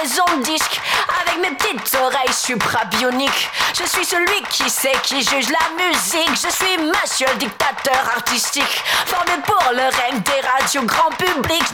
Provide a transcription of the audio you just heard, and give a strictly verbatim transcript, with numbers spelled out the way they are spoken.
maison de disque. Avec mes petites oreilles suprabioniques, je suis celui qui sait, qui juge la musique. Je suis monsieur le dictateur artistique, formé pour le règne des radios grand public.